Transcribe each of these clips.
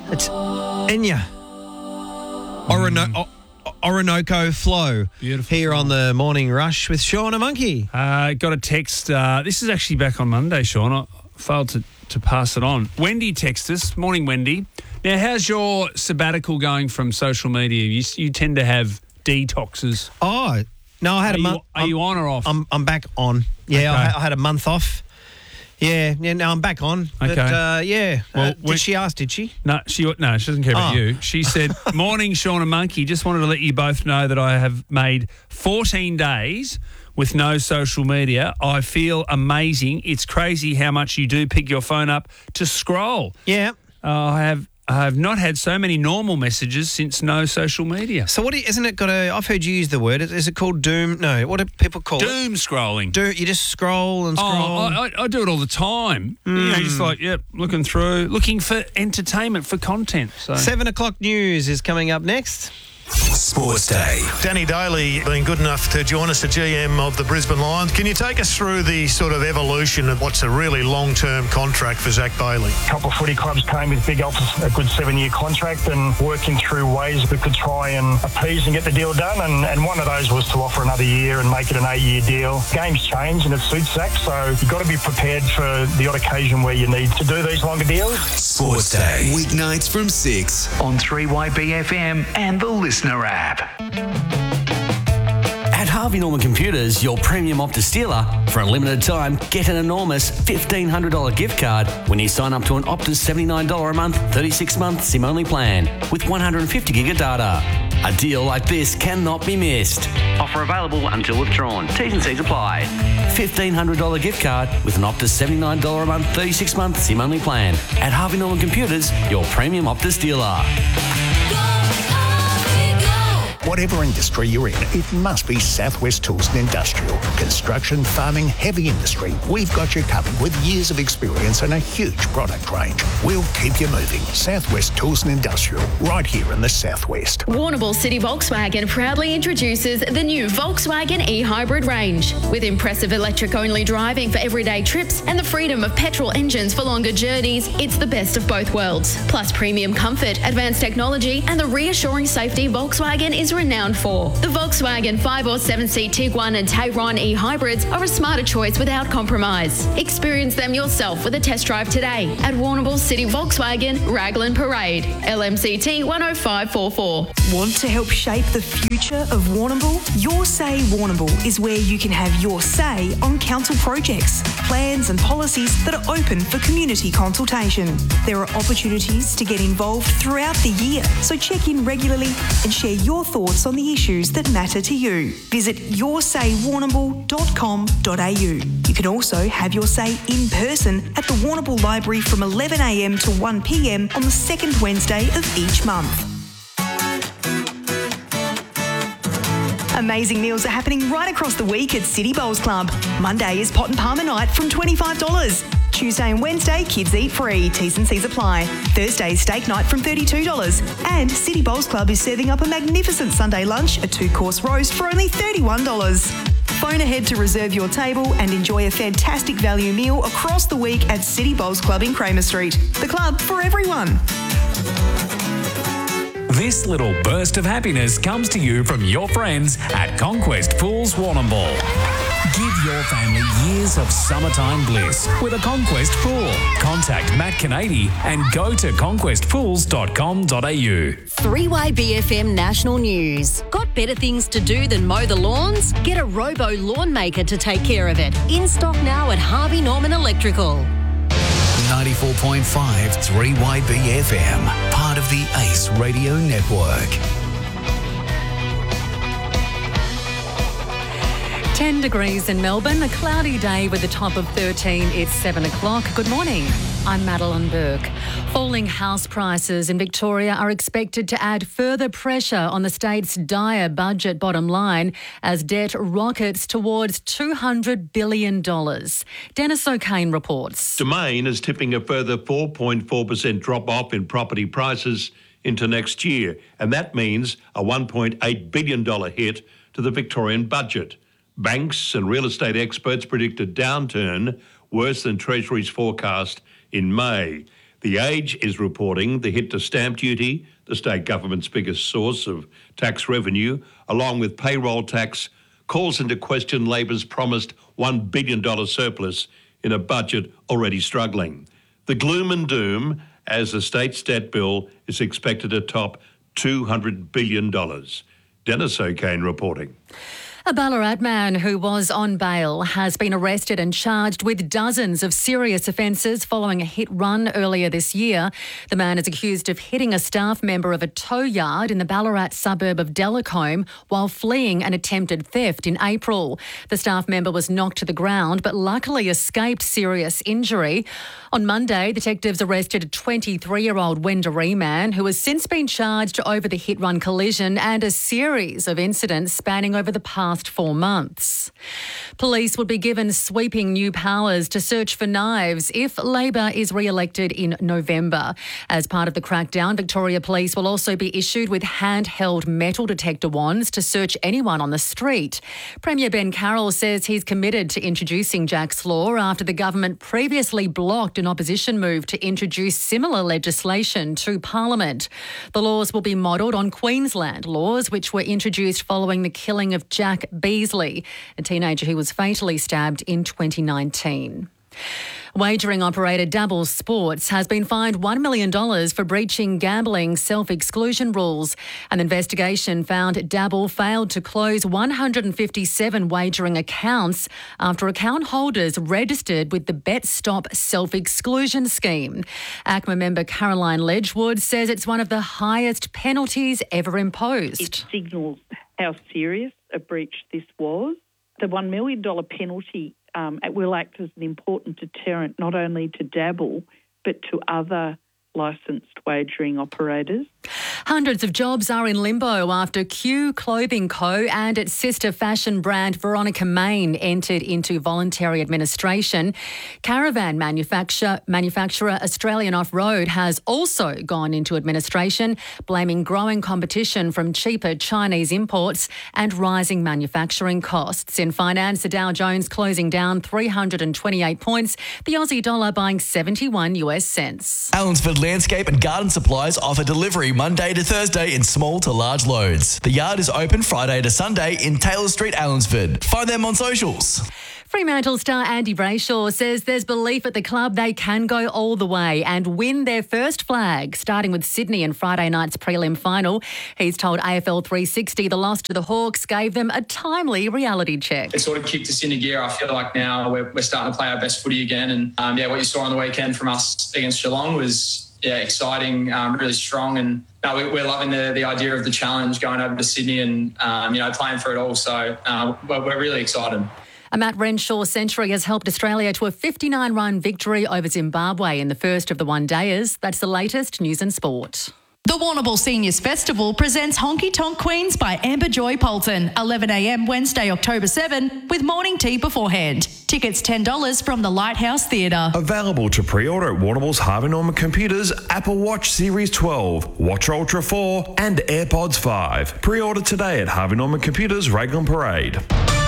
It's Enya. Orinoco Flow. Beautiful. Here on the Morning Rush with Sean and Monkey. Got a text. This is actually back on Monday, Sean. I failed to pass it on. Wendy texted us. Morning, Wendy. Now, how's your sabbatical going from social media? You tend to have detoxes. Oh, no, I had a month. Are you on or off? I'm back on. Yeah, Okay. I had a month off. Yeah, now I'm back on. Okay. But, yeah. Well, did she ask, did she? No, she doesn't care about Oh. you. She said, morning, Sean and Monkey. Just wanted to let you both know that I have made 14 days with no social media. I feel amazing. It's crazy how much you do pick your phone up to scroll. Yeah. I have not had so many normal messages since no social media. So isn't it got a, I've heard you use the word, is it called doom? No, what do people call it? Doom scrolling. You just scroll and scroll. I do it all the time. You know, just like, looking through, looking for entertainment, for content. So 7 o'clock news is coming up next. Sports Day. Danny Daly being good enough to join us, the GM of the Brisbane Lions. Can you take us through the sort of evolution of what's a really long-term contract for Zach Bailey? A couple of footy clubs came with big offers, a good 7-year contract, and working through ways we could try and appease and get the deal done. And one of those was to offer another year and make it an 8-year deal. Games change and it suits Zach, so you've got to be prepared for the odd occasion where you need to do these longer deals. Sports Day. Weeknights from 6 on 3YBFM and the Listener app. At Harvey Norman Computers, your premium Optus dealer, for a limited time, get an enormous $1,500 gift card when you sign up to an Optus $79 a month, 36-month SIM-only plan with 150 gig of data. A deal like this cannot be missed. Offer available until withdrawn. T's and C's apply. $1,500 gift card with an Optus $79 a month, 36-month SIM-only plan. At Harvey Norman Computers, your premium Optus dealer. Whatever industry you're in, it must be Southwest Tools and Industrial. Construction, farming, heavy industry. We've got you covered with years of experience and a huge product range. We'll keep you moving. Southwest Tools and Industrial, right here in the Southwest. Warrnambool City Volkswagen proudly introduces the new Volkswagen e-Hybrid range. With impressive electric-only driving for everyday trips and the freedom of petrol engines for longer journeys, it's the best of both worlds. Plus premium comfort, advanced technology and the reassuring safety Volkswagen is renowned for. The Volkswagen 5 or 7-seat Tiguan and Tayron e-hybrids are a smarter choice without compromise. Experience them yourself with a test drive today at Warrnambool City Volkswagen, Raglan Parade, LMCT 10544. Want to help shape the future of Warrnambool? Your Say Warrnambool is where you can have your say on council projects, plans and policies that are open for community consultation. There are opportunities to get involved throughout the year, so check in regularly and share your thoughts on the issues that matter to you. Visit yoursaywarrnambool.com.au. You can also have your say in person at the Warrnambool Library from 11 a.m. to 1 p.m. on the second Wednesday of each month. Amazing meals are happening right across the week at City Bowls Club. Monday is pot and palmer night from $25. Tuesday and Wednesday, kids eat free. T's and C's apply. Thursday, steak night from $32. And City Bowls Club is serving up a magnificent Sunday lunch, a 2-course roast for only $31. Phone ahead to reserve your table and enjoy a fantastic value meal across the week at City Bowls Club in Kramer Street. The club for everyone. This little burst of happiness comes to you from your friends at Conquest Pools Warrnambool. Give your family years of summertime bliss with a Conquest pool. Contact Matt Canady and go to conquestpools.com.au. 3YBFM National News. Got better things to do than mow the lawns? Get a Robo Lawn Maker to take care of it. In stock now at Harvey Norman Electrical. 94.5 3YBFM, part of the Ace Radio Network. 10 degrees in Melbourne, a cloudy day with a top of 13. It's 7 o'clock. Good morning. I'm Madeline Burke. Falling house prices in Victoria are expected to add further pressure on the state's dire budget bottom line as debt rockets towards $200 billion. Dennis O'Kane reports. Domain is tipping a further 4.4% drop-off in property prices into next year, and that means a $1.8 billion hit to the Victorian budget. Banks and real estate experts predict a downturn worse than Treasury's forecast in May. The Age is reporting the hit to stamp duty, the state government's biggest source of tax revenue, along with payroll tax, calls into question Labor's promised $1 billion surplus in a budget already struggling. The gloom and doom as the state's debt bill is expected to top $200 billion. Dennis O'Kane reporting. A Ballarat man who was on bail has been arrested and charged with dozens of serious offences following a hit run earlier this year. The man is accused of hitting a staff member of a tow yard in the Ballarat suburb of Delacombe while fleeing an attempted theft in April. The staff member was knocked to the ground but luckily escaped serious injury. On Monday, detectives arrested a 23-year-old Wendouree man who has since been charged over the hit-run collision and a series of incidents spanning over the past 4 months. Police would be given sweeping new powers to search for knives if Labor is re-elected in November. As part of the crackdown, Victoria Police will also be issued with handheld metal detector wands to search anyone on the street. Premier Ben Carroll says he's committed to introducing Jack's Law after the government previously blocked an opposition move to introduce similar legislation to Parliament. The laws will be modelled on Queensland laws, which were introduced following the killing of Jack Beasley, a teenager who was fatally stabbed in 2019. Wagering operator Dabble Sports has been fined $1 million for breaching gambling self-exclusion rules. An investigation found Dabble failed to close 157 wagering accounts after account holders registered with the BetStop self-exclusion scheme. ACMA member Caroline Ledgewood says it's one of the highest penalties ever imposed. It signals how serious a breach this was. The $1 million penalty will act as an important deterrent not only to Dabble but to other licensed wagering operators. Hundreds of jobs are in limbo after Q Clothing Co and its sister fashion brand Veronica Main entered into voluntary administration. Caravan manufacturer Australian Off-Road has also gone into administration, blaming growing competition from cheaper Chinese imports and rising manufacturing costs. In finance, the Dow Jones closing down 328 points, the Aussie dollar buying 71 US cents. Allensford Landscape and Garden Supplies offer delivery Monday to Thursday in small to large loads. The yard is open Friday to Sunday in Taylor Street, Allensford. Find them on socials. Fremantle star Andy Brayshaw says there's belief at the club they can go all the way and win their first flag, starting with Sydney in Friday night's prelim final. He's told AFL 360 the loss to the Hawks gave them a timely reality check. It sort of kicked us into gear. I feel like now we're starting to play our best footy again. And what you saw on the weekend from us against Geelong was exciting, really strong. And we're loving the idea of the challenge going over to Sydney and, playing for it all. So we're really excited. A Matt Renshaw century has helped Australia to a 59-run victory over Zimbabwe in the first of the one-dayers. That's the latest news and sport. The Warrnambool Seniors Festival presents Honky Tonk Queens by Amber Joy Polton, 11 a.m. Wednesday, October 7, with morning tea beforehand. Tickets $10 from the Lighthouse Theatre. Available to pre-order at Warrnambool's Harvey Norman Computers, Apple Watch Series 12, Watch Ultra 4 and AirPods 5. Pre-order today at Harvey Norman Computers, Raglan Parade.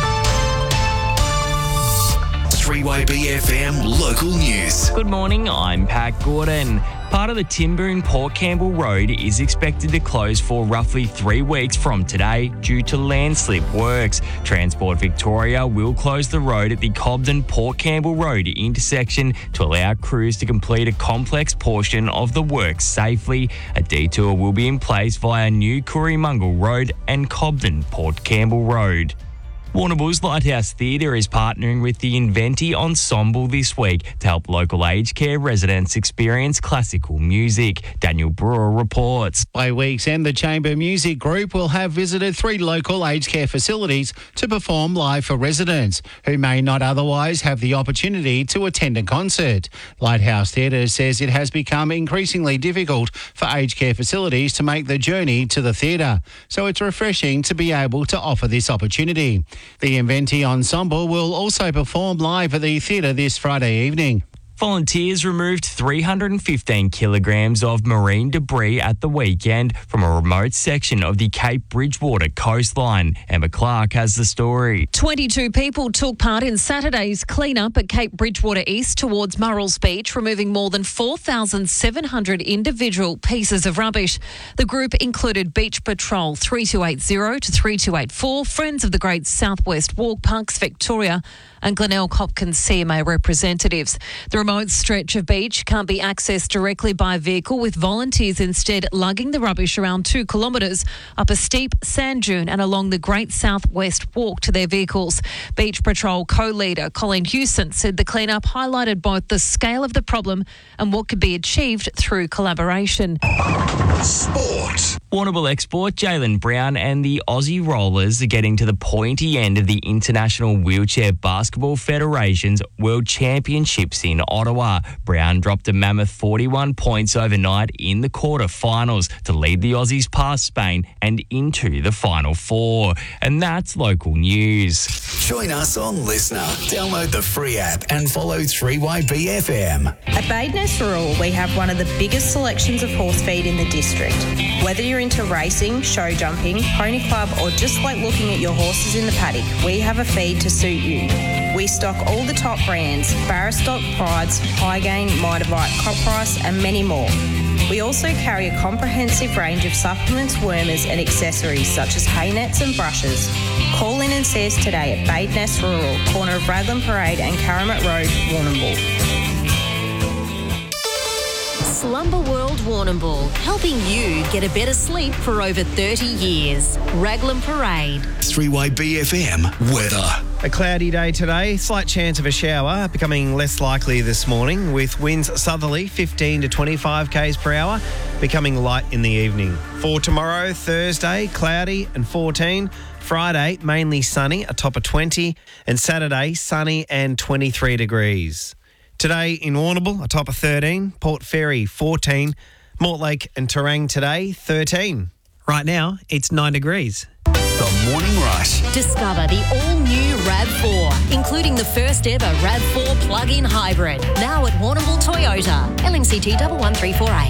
3YB FM local news. Good morning, I'm Pat Gordon. Part of the Timboon Port Campbell Road is expected to close for roughly 3 weeks from today due to landslip works. Transport Victoria will close the road at the Cobden Port Campbell Road intersection to allow crews to complete a complex portion of the works safely. A detour will be in place via New Coorimundle Road and Cobden Port Campbell Road. Warrnambool's Lighthouse Theatre is partnering with the Inventi Ensemble this week to help local aged care residents experience classical music. Daniel Brewer reports. By week's end, the Chamber Music Group will have visited 3 local aged care facilities to perform live for residents who may not otherwise have the opportunity to attend a concert. Lighthouse Theatre says it has become increasingly difficult for aged care facilities to make the journey to the theatre, so it's refreshing to be able to offer this opportunity. The Inventi Ensemble will also perform live at the theatre this Friday evening. Volunteers removed 315 kilograms of marine debris at the weekend from a remote section of the Cape Bridgewater coastline. Emma Clark has the story. 22 people took part in Saturday's clean-up at Cape Bridgewater East towards Murrells Beach, removing more than 4,700 individual pieces of rubbish. The group included Beach Patrol 3280 to 3284, Friends of the Great Southwest Walk, Parks Victoria and Glenelg Hopkins CMA representatives. The remote stretch of beach can't be accessed directly by vehicle, with volunteers instead lugging the rubbish around 2 kilometres up a steep sand dune and along the Great Southwest Walk to their vehicles. Beach Patrol co-leader Colleen Hewson said the clean-up highlighted both the scale of the problem and what could be achieved through collaboration. Sport. Warrnambool export Jaylen Brown and the Aussie Rollers are getting to the pointy end of the International Wheelchair Basketball Federation's World Championships in Ottawa. Brown dropped a mammoth 41 points overnight in the quarterfinals to lead the Aussies past Spain and into the Final Four. And that's local news. Join us on Listener. Download the free app and follow 3YBFM. At Badeness Rural, we have one of the biggest selections of horse feed in the district. Whether you're into racing, show jumping, pony club, or just like looking at your horses in the paddock, we have a feed to suit you. We stock all the top brands: Barrastock, Prides, Highgain, Mitavite, Coprice, and many more. We also carry a comprehensive range of supplements, wormers and accessories such as hay nets and brushes. Call in and see us today at Badeness Rural, corner of Raglan Parade and Karamat Road, Warrnambool. Slumber World Warrnambool, helping you get a better sleep for over 30 years. Raglan Parade. 3YBFM weather. A cloudy day today, slight chance of a shower, becoming less likely this morning, with winds southerly 15 to 25 k's per hour, becoming light in the evening. For tomorrow, Thursday, cloudy and 14. Friday, mainly sunny, a top of 20. And Saturday, sunny and 23 degrees. Today in Warrnambool, a top of 13. Port Fairy, 14. Mortlake and Terang today, 13. Right now, it's 9 degrees. The Morning Rush. Discover the all-new RAV4, including the first ever RAV4 plug-in hybrid. Now at Warrnambool Toyota, LMCT 11348.